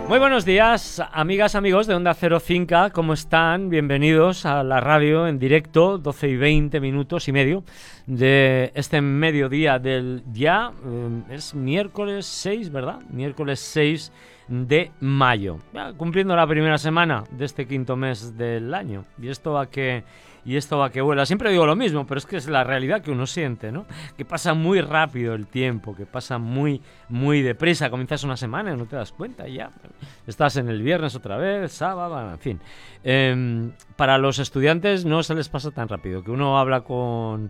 Muy buenos días, amigas, amigos de Onda Cero Cinca, ¿cómo están? Bienvenidos a la radio en directo, 12 y 20 minutos y medio de este mediodía del ya, es miércoles 6, ¿verdad? Miércoles 6 de mayo, ya, cumpliendo la primera semana de este quinto mes del año. Y esto va que vuela. Siempre digo lo mismo, pero es que es la realidad que uno siente, ¿no? Que pasa muy rápido el tiempo, que pasa muy, muy deprisa. Comienzas una semana y no te das cuenta y ya estás en el viernes otra vez, sábado, en fin. Para los estudiantes no se les pasa tan rápido, que uno habla con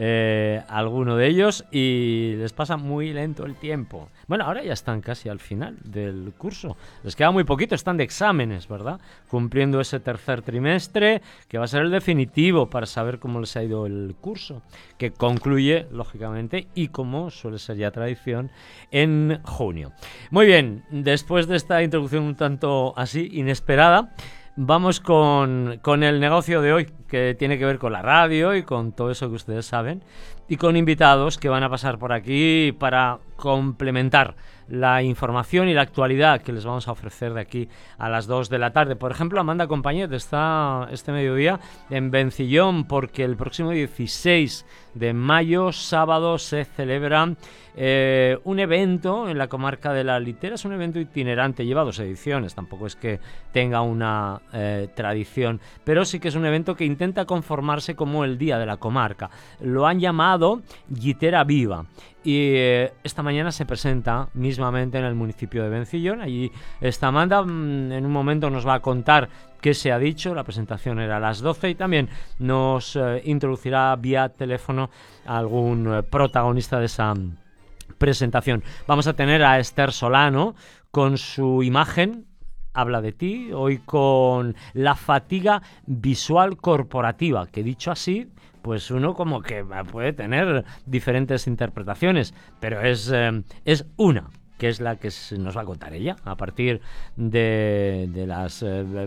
alguno de ellos y les pasa muy lento el tiempo. Bueno, ahora ya están casi al final del curso. Les queda muy poquito, están de exámenes, ¿verdad? Cumpliendo ese tercer trimestre, que va a ser el definitivo para saber cómo les ha ido el curso, que concluye, lógicamente, y como suele ser ya tradición, en junio. Muy bien, después de esta introducción un tanto así inesperada, vamos con el negocio de hoy, que tiene que ver con la radio y con todo eso que ustedes saben, y con invitados que van a pasar por aquí para complementar la información y la actualidad que les vamos a ofrecer de aquí a las 2 de la tarde. Por ejemplo, Amanda Compañet está este mediodía en Vencillón porque el próximo 16 de mayo, sábado, se celebra un evento en la comarca de la Litera. Es un evento itinerante, lleva 2 ediciones, tampoco es que tenga una tradición, pero sí que es un evento que intenta conformarse como el Día de la Comarca. Lo han llamado Llitera Viva. Y esta mañana se presenta mismamente en el municipio de Vencillón. Allí está Amanda, en un momento nos va a contar qué se ha dicho. La presentación era a las 12 y también nos introducirá vía teléfono a algún protagonista de esa presentación. Vamos a tener a Esther Solano con su imagen Habla de ti, hoy con la fatiga visual corporativa, que dicho así, pues uno como que puede tener diferentes interpretaciones, pero es una, que es la que nos va a contar ella, a partir de las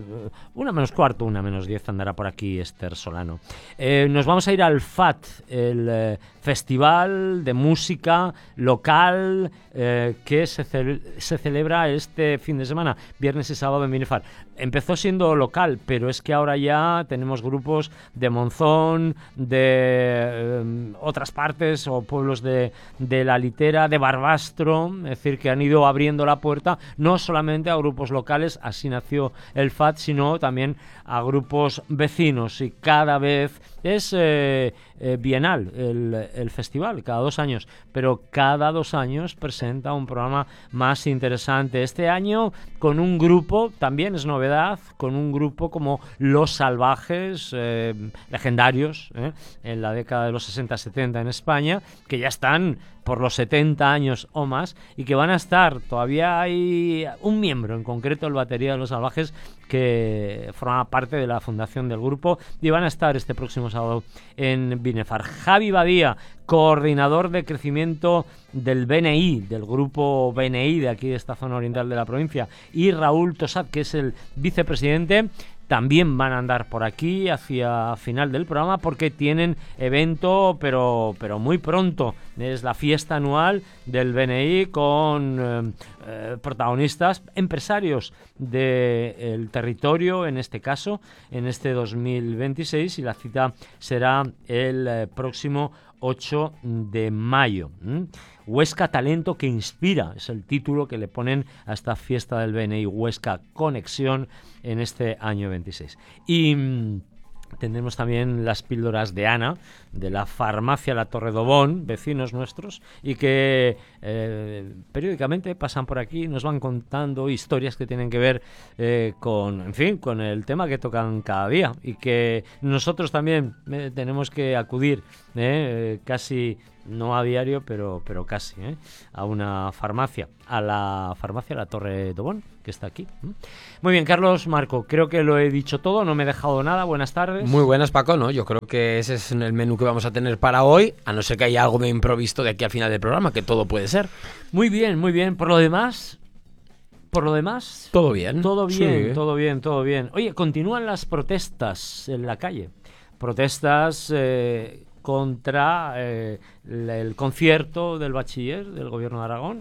1 menos cuarto, 1 menos 10 andará por aquí Esther Solano. Nos vamos a ir al FAT, el festival de música local que se celebra este fin de semana, viernes y sábado en Binefar. Empezó siendo local, pero es que ahora ya tenemos grupos de Monzón, de otras partes o pueblos de la Litera, de Barbastro, es decir, que han ido abriendo la puerta no solamente a grupos locales, así nació el FAT, sino también a grupos vecinos, y cada vez es bienal el festival, cada 2 años, pero cada 2 años presenta un programa más interesante. Este año con un grupo, también es novedad, con un grupo como Los Salvajes, legendarios en la década de los 60-70 en España, que ya están por los 70 años o más y que van a estar, todavía hay un miembro en concreto, el batería de Los Salvajes, que forma parte de la fundación del grupo, y van a estar este próximo sábado en Binefar. Javi Badía, coordinador de crecimiento del BNI, del grupo BNI de aquí de esta zona oriental de la provincia, y Raúl Tosat, que es el vicepresidente, también van a andar por aquí hacia final del programa porque tienen evento, pero muy pronto. Es la fiesta anual del BNI con protagonistas, empresarios del territorio, en este caso, en este 2026, y la cita será el próximo 8 de mayo. Huesca Talento que Inspira es el título que le ponen a esta fiesta del BNI, Huesca Conexión, en este año 26. Y tendremos también las píldoras de Ana, de la farmacia La Torre Dobón, vecinos nuestros, y que periódicamente pasan por aquí y nos van contando historias que tienen que ver con el tema que tocan cada día, y que nosotros también tenemos que acudir casi, no a diario, pero casi, a una farmacia, a la farmacia La Torre Dobón, que está aquí. Muy bien, Carlos, Marco, creo que lo he dicho todo, no me he dejado nada. Buenas tardes. Muy buenas, Paco, ¿no? Yo creo que ese es el menú que vamos a tener para hoy, a no ser que haya algo de improviso de aquí al final del programa, que todo puede ser. Muy bien, muy bien. Por lo demás, todo bien. Todo bien, sí. todo bien. Oye, continúan las protestas en la calle. Protestas contra el concierto del bachiller del gobierno de Aragón.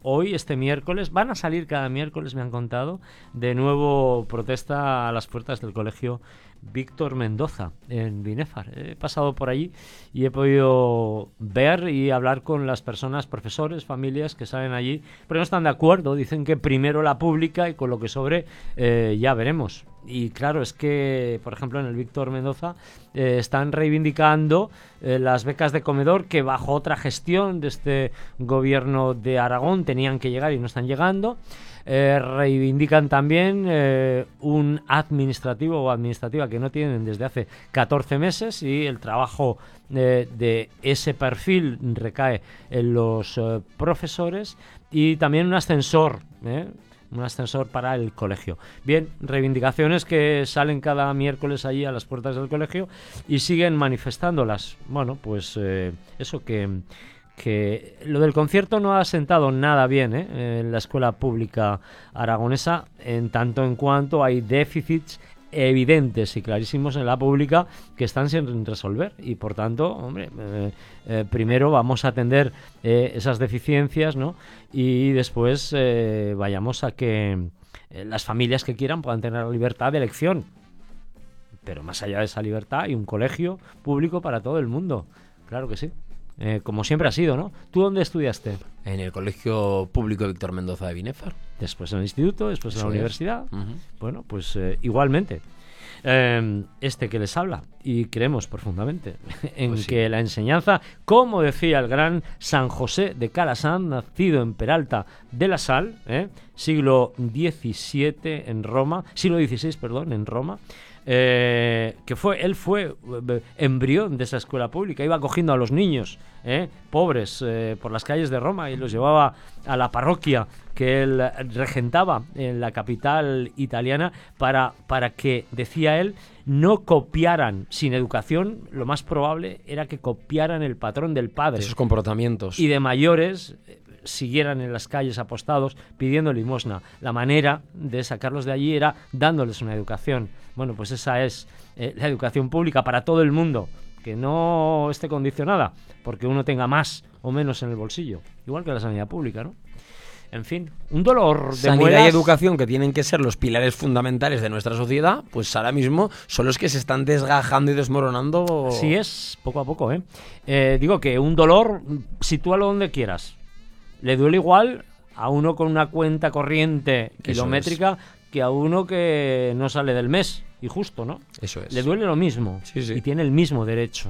hoy, este miércoles, van a salir cada miércoles, me han contado, de nuevo protesta a las puertas del colegio Víctor Mendoza en Binéfar. He pasado por allí y he podido ver y hablar con las personas, profesores, familias que salen allí, pero no están de acuerdo, dicen que primero la pública y con lo que sobre ya veremos. Y claro, es que, por ejemplo, en el Víctor Mendoza están reivindicando las becas de comedor que bajo otra gestión de este gobierno de Aragón tenían que llegar y no están llegando. Reivindican también un administrativo o administrativa que no tienen desde hace 14 meses y el trabajo de ese perfil recae en los profesores, y también un ascensor para el colegio. Bien, reivindicaciones que salen cada miércoles allí a las puertas del colegio y siguen manifestándolas. Bueno, pues eso que lo del concierto no ha sentado nada bien en la escuela pública aragonesa, en tanto en cuanto hay déficits evidentes y clarísimos en la pública que están sin resolver, y por tanto, hombre, primero vamos a atender esas deficiencias, ¿no? Y después vayamos a que las familias que quieran puedan tener la libertad de elección, pero más allá de esa libertad hay un colegio público para todo el mundo, claro que sí. Como siempre ha sido, ¿no? ¿Tú dónde estudiaste? En el Colegio Público Víctor Mendoza de Binéfar. Después en el instituto, después en la universidad. Uh-huh. Bueno, pues igualmente. Este que les habla, y creemos profundamente en pues sí, que la enseñanza, como decía el gran San José de Calasanz, nacido en Peralta de la Sal, siglo XVI en Roma, siglo XVI, perdón, en Roma, él fue embrión de esa escuela pública, iba cogiendo a los niños pobres por las calles de Roma y los llevaba a la parroquia que él regentaba en la capital italiana para que, decía él, no copiaran sin educación. Lo más probable era que copiaran el patrón del padre, esos comportamientos, y de mayores siguieran en las calles apostados pidiendo limosna. La manera de sacarlos de allí era dándoles una educación. Bueno, pues esa es la educación pública para todo el mundo, que no esté condicionada porque uno tenga más o menos en el bolsillo, igual que la sanidad pública, ¿no? En fin, un dolor de sanidad muelas. Y educación, que tienen que ser los pilares fundamentales de nuestra sociedad, pues ahora mismo son los que se están desgajando y desmoronando. Sí es, poco a poco, digo que un dolor, sitúalo donde quieras. Le duele igual a uno con una cuenta corriente kilométrica que a uno que no sale del mes, y justo, ¿no? Eso es. Le duele lo mismo, sí. Y tiene el mismo derecho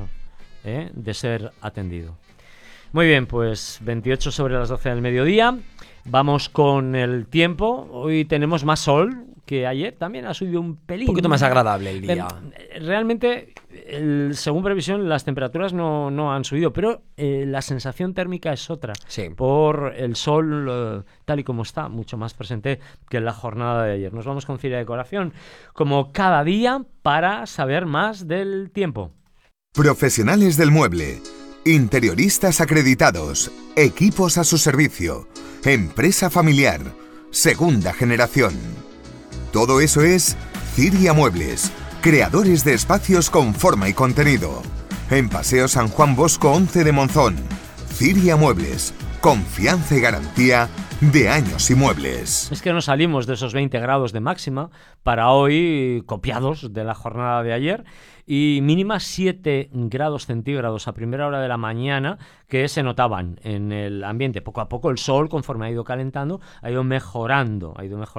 de ser atendido. Muy bien, pues 28 sobre las 12 del mediodía. Vamos con el tiempo. Hoy tenemos más sol que ayer. También ha subido un pelín. Un poquito más agradable el día. Realmente, según previsión, las temperaturas no han subido, pero la sensación térmica es otra. Sí. Por el sol, tal y como está, mucho más presente que en la jornada de ayer. Nos vamos con Ciria Decoración, como cada día, para saber más del tiempo. Profesionales del mueble. Interioristas acreditados, equipos a su servicio, empresa familiar, segunda generación. Todo eso es Ciria Muebles, creadores de espacios con forma y contenido. En Paseo San Juan Bosco 11 de Monzón. Ciria Muebles, confianza y garantía de años y muebles. Es que no salimos de esos 20 grados de máxima para hoy, copiados de la jornada de ayer, y mínima 7 grados centígrados a primera hora de la mañana, que se notaban en el ambiente. Poco a poco el sol, conforme ha ido calentando, ha ido mejorando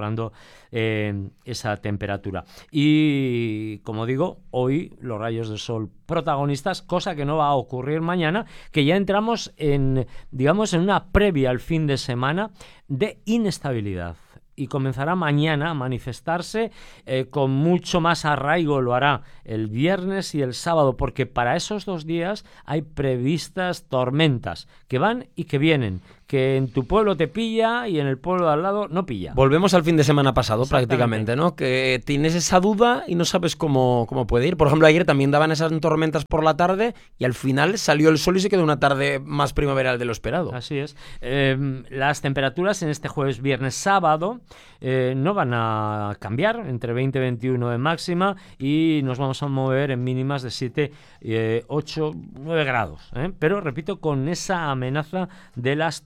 esa temperatura. Y, como digo, hoy los rayos del sol protagonistas, cosa que no va a ocurrir mañana, que ya entramos en una previa al fin de semana de inestabilidad. Y comenzará mañana a manifestarse con mucho más arraigo. Lo hará el viernes y el sábado, porque para esos 2 días hay previstas tormentas que van y que vienen, que en tu pueblo te pilla y en el pueblo de al lado no pilla. Volvemos al fin de semana pasado prácticamente, ¿no? Que tienes esa duda y no sabes cómo puede ir. Por ejemplo, ayer también daban esas tormentas por la tarde y al final salió el sol y se quedó una tarde más primaveral de lo esperado. Así es. Las temperaturas en este jueves, viernes, sábado no van a cambiar, entre 20 y 21 de máxima, y nos vamos a mover en mínimas de 7, 8, 9 grados. Pero, repito, con esa amenaza de las tormentas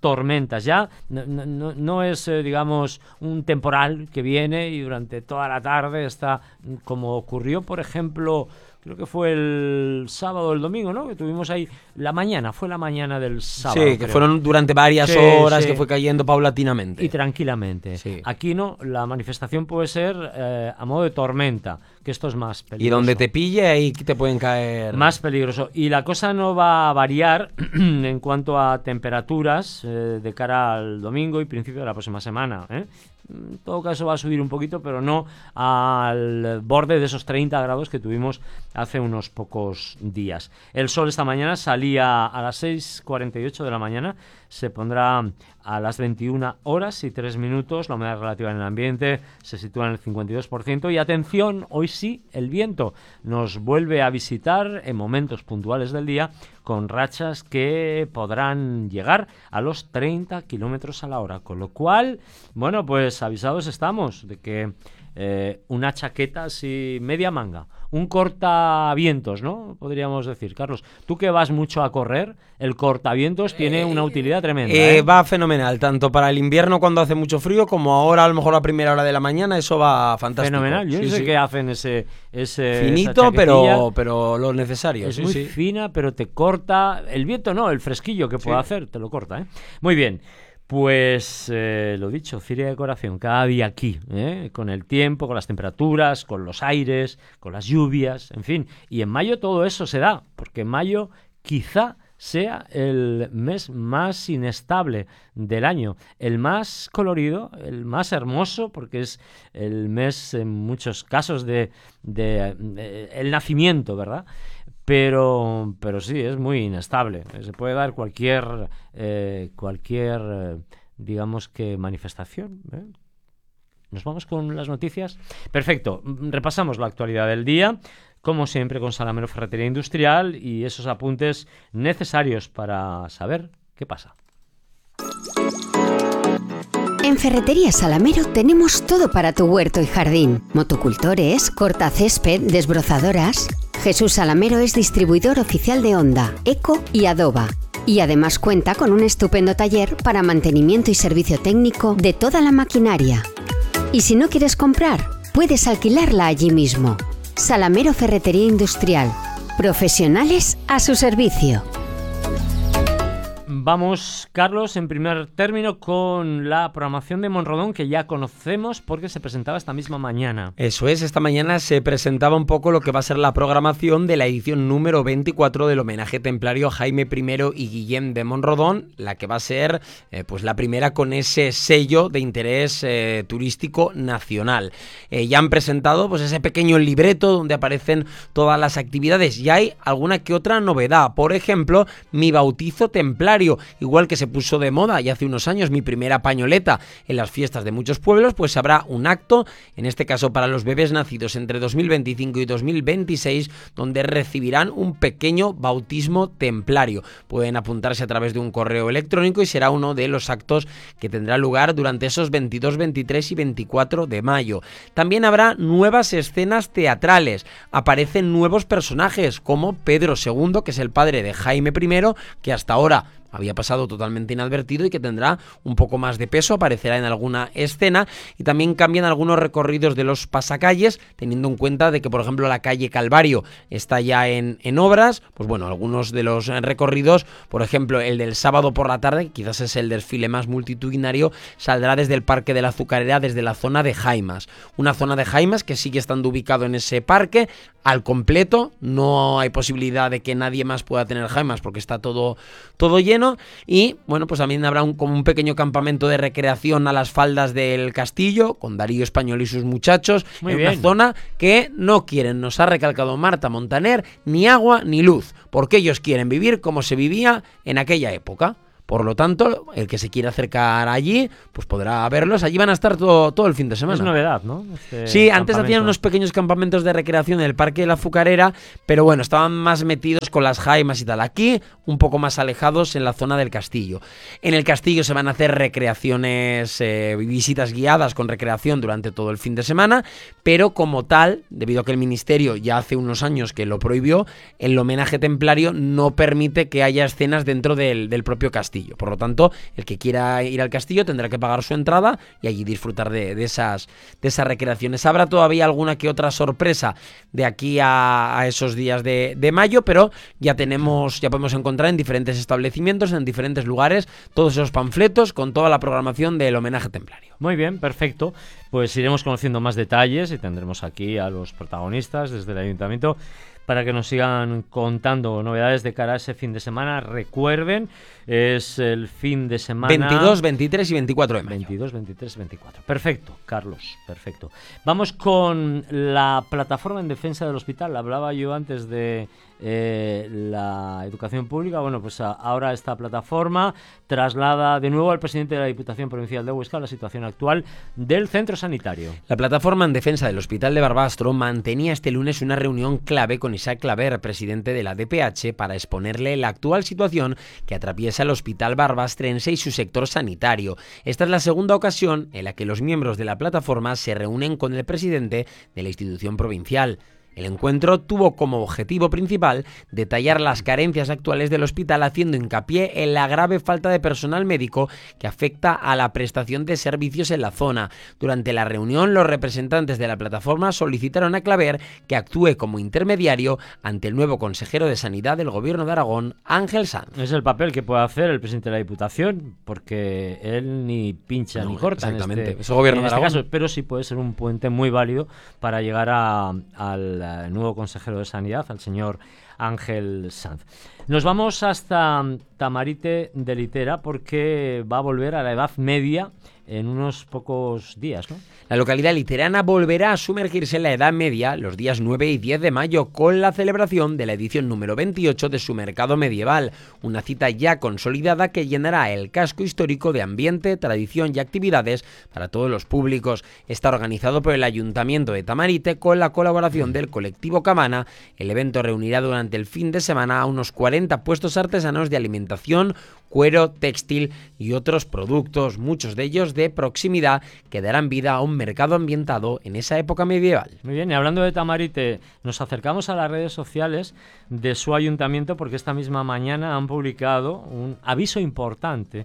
tormentas. Ya no es, digamos, un temporal que viene y durante toda la tarde está, como ocurrió, por ejemplo, creo que fue el sábado o el domingo, ¿no? Que tuvimos ahí fue la mañana del sábado. Sí, que fueron durante varias horas, que fue cayendo paulatinamente. Y tranquilamente. Sí. Aquí no, la manifestación puede ser a modo de tormenta, que esto es más peligroso. Y donde te pille, ahí te pueden caer... Más peligroso. Y la cosa no va a variar en cuanto a temperaturas de cara al domingo y principio de la próxima semana, ¿eh? En todo caso va a subir un poquito, pero no al borde de esos 30 grados que tuvimos hace unos pocos días. El sol esta mañana salía a las 6:48 de la mañana, se pondrá a las 21 horas y 3 minutos, la humedad relativa en el ambiente se sitúa en el 52%, y atención, hoy sí, el viento nos vuelve a visitar en momentos puntuales del día, con rachas que podrán llegar a los 30 kilómetros a la hora, con lo cual, bueno, pues avisados estamos de que una chaqueta así media manga, un cortavientos, ¿no? Podríamos decir, Carlos, tú que vas mucho a correr, el cortavientos tiene una utilidad tremenda, ¿eh? Va fenomenal, tanto para el invierno cuando hace mucho frío, como ahora a lo mejor a primera hora de la mañana, eso va fantástico. Fenomenal, yo no sé qué hacen ese finito, pero lo necesario. Es muy fina, pero te corta, el viento no, el fresquillo que puede hacer, te lo corta, ¿eh? Muy bien. Pues lo dicho, Ciria Decoración, cada día aquí, con el tiempo, con las temperaturas, con los aires, con las lluvias, en fin. Y en mayo todo eso se da, porque en mayo quizá sea el mes más inestable del año, el más colorido, el más hermoso, porque es el mes en muchos casos de el nacimiento, ¿verdad? Pero sí, es muy inestable. Se puede dar cualquier digamos que manifestación, ¿eh? ¿Nos vamos con las noticias? Perfecto. Repasamos la actualidad del día, como siempre con Salamero Ferretería Industrial y esos apuntes necesarios para saber qué pasa. En Ferretería Salamero tenemos todo para tu huerto y jardín. Motocultores, cortacésped, desbrozadoras. Jesús Salamero es distribuidor oficial de Honda, Eco y Adoba. Y además cuenta con un estupendo taller para mantenimiento y servicio técnico de toda la maquinaria. Y si no quieres comprar, puedes alquilarla allí mismo. Salamero Ferretería Industrial. Profesionales a su servicio. Vamos, Carlos, en primer término con la programación de Monrodón, que ya conocemos porque se presentaba esta misma mañana. Eso es, esta mañana se presentaba un poco lo que va a ser la programación de la edición número 24 del homenaje templario a Jaime I y Guillem de Monrodón, la que va a ser pues la primera con ese sello de interés turístico nacional. Ya han presentado pues ese pequeño libreto donde aparecen todas las actividades y hay alguna que otra novedad. Por ejemplo, mi bautizo templario, igual que se puso de moda ya hace unos años mi primera pañoleta en las fiestas de muchos pueblos, pues habrá un acto, en este caso para los bebés nacidos entre 2025 y 2026, donde recibirán un pequeño bautismo templario. Pueden apuntarse a través de un correo electrónico y será uno de los actos que tendrá lugar durante esos 22, 23 y 24 de mayo. También habrá nuevas escenas teatrales, aparecen nuevos personajes como Pedro II, que es el padre de Jaime I, que hasta ahora había pasado totalmente inadvertido y que tendrá un poco más de peso, aparecerá en alguna escena, y también cambian algunos recorridos de los pasacalles, teniendo en cuenta de que, por ejemplo, la calle Calvario está ya en obras. Pues bueno, algunos de los recorridos, por ejemplo, el del sábado por la tarde, quizás es el desfile más multitudinario, saldrá desde el Parque de la Azucarera, desde la zona de Jaimas. Una zona de Jaimas que sigue estando ubicado en ese parque, al completo, no hay posibilidad de que nadie más pueda tener Jaimas porque está todo lleno. Y bueno, pues también habrá como un pequeño campamento de recreación a las faldas del castillo con Darío Español y sus muchachos. Muy bien. Una zona que no quieren, nos ha recalcado Marta Montaner, ni agua ni luz, porque ellos quieren vivir como se vivía en aquella época. Por lo tanto, el que se quiera acercar allí, pues podrá verlos. Allí van a estar todo el fin de semana. Es novedad, ¿no? Sí, antes hacían unos pequeños campamentos de recreación en el Parque de la Azucarera, pero bueno, estaban más metidos con las jaimas y tal. Aquí, un poco más alejados en la zona del castillo. En el castillo se van a hacer recreaciones, visitas guiadas con recreación durante todo el fin de semana, pero como tal, debido a que el Ministerio ya hace unos años que lo prohibió, el homenaje templario no permite que haya escenas dentro del propio castillo. castillo. Por lo tanto, el que quiera ir al castillo tendrá que pagar su entrada y allí disfrutar de esas recreaciones. Habrá todavía alguna que otra sorpresa de aquí a esos días de mayo, pero ya podemos encontrar en diferentes establecimientos, en diferentes lugares, todos esos panfletos con toda la programación del homenaje templario. Muy bien, perfecto. Pues iremos conociendo más detalles y tendremos aquí a los protagonistas desde el ayuntamiento para que nos sigan contando novedades de cara a ese fin de semana. Recuerden, es el fin de semana 22, 23 y 24 de mayo. 22, 23, 24. Perfecto, Carlos, perfecto. Vamos con la plataforma en defensa del hospital. Hablaba yo antes de la educación pública. Bueno, pues ahora esta plataforma traslada de nuevo al presidente de la Diputación Provincial de Huesca la situación actual del centro sanitario. La plataforma en defensa del Hospital de Barbastro mantenía este lunes una reunión clave con Isaac Claver, presidente de la DPH, para exponerle la actual situación que atraviesa el Hospital Barbastrense y su sector sanitario. Esta es la segunda ocasión en la que los miembros de la plataforma se reúnen con el presidente de la institución provincial. El encuentro tuvo como objetivo principal detallar las carencias actuales del hospital, haciendo hincapié en la grave falta de personal médico que afecta a la prestación de servicios en la zona. Durante la reunión, los representantes de la plataforma solicitaron a Claver que actúe como intermediario ante el nuevo consejero de Sanidad del Gobierno de Aragón, Ángel Sanz. Es el papel que puede hacer el presidente de la Diputación, porque él ni pincha ni corta exactamente. en es el Gobierno de Aragón. Caso, pero sí puede ser un puente muy válido para llegar al nuevo consejero de Sanidad, al señor Ángel Sanz. Nos vamos hasta Tamarite de Litera porque va a volver a la Edad Media en unos pocos días, ¿no? La localidad literana volverá a sumergirse en la Edad Media los días 9 y 10 de mayo con la celebración de la edición número 28 de su Mercado Medieval, una cita ya consolidada que llenará el casco histórico de ambiente, tradición y actividades para todos los públicos. Está organizado por el Ayuntamiento de Tamarite con la colaboración del colectivo Camana. El evento reunirá durante el fin de semana a unos 40 puestos artesanos de alimentación, cuero, textil y otros productos, muchos de ellos de proximidad, que darán vida a un mercado ambientado en esa época medieval. Muy bien, y hablando de Tamarite, nos acercamos a las redes sociales de su ayuntamiento porque esta misma mañana han publicado un aviso importante,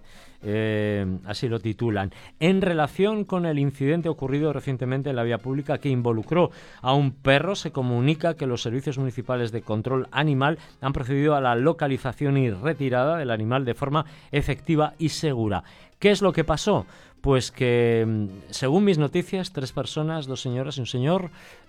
así lo titulan, en relación con el incidente ocurrido recientemente en la vía pública que involucró a un perro. Se comunica que los servicios municipales de control animal han procedido a la localización y retirada del animal de forma efectiva y segura. ¿Qué es lo que pasó? Pues que, según mis noticias, 3 personas, 2 señoras y un señor,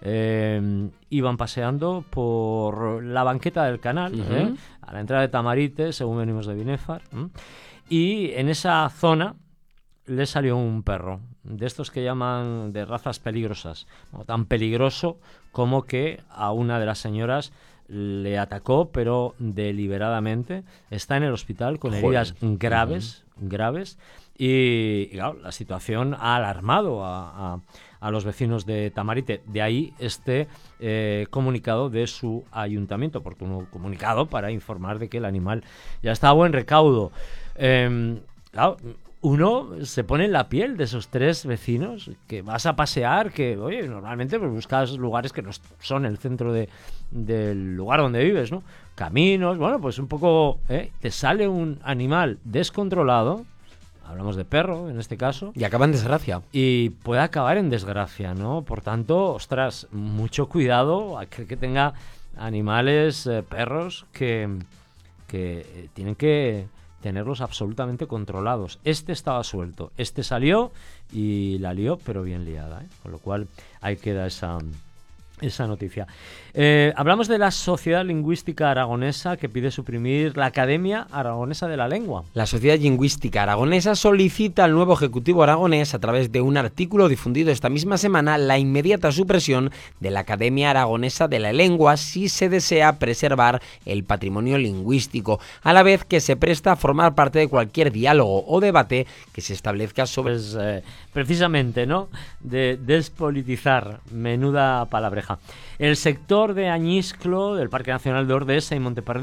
iban paseando por la banqueta del canal, a la entrada de Tamarite, según venimos de Binefar, y en esa zona le salió un perro, de estos que llaman de razas peligrosas, no tan peligroso como que a una de las señoras le atacó, pero deliberadamente. Está en el hospital con heridas graves, y claro, la situación ha alarmado a los vecinos de Tamarite. De ahí este comunicado de su ayuntamiento, oportuno comunicado para informar de que el animal ya está a buen recaudo. Claro, uno se pone en la piel de esos 3 vecinos que vas a pasear, que, oye, normalmente pues buscas lugares que no son el centro del lugar donde vives, ¿no? Caminos, bueno, pues un poco, te sale un animal descontrolado, hablamos de perro en este caso, y acaba en desgracia. Y puede acabar en desgracia, ¿no? Por tanto, ostras, mucho cuidado a que tenga animales, perros, que tienen que tenerlos absolutamente controlados. Este estaba suelto, este salió y la lió, pero bien liada, ¿eh? Con lo cual ahí queda esa noticia. Hablamos de la Sociedad Lingüística Aragonesa, que pide suprimir la Academia Aragonesa de la Lengua. La Sociedad Lingüística Aragonesa solicita al nuevo Ejecutivo aragonés, a través de un artículo difundido esta misma semana, la inmediata supresión de la Academia Aragonesa de la Lengua si se desea preservar el patrimonio lingüístico, a la vez que se presta a formar parte de cualquier diálogo o debate que se establezca sobre... Pues, precisamente, ¿no?, de despolitizar, menuda palabreja. El sector de Añisclo, del Parque Nacional de Ordesa y Montepardí,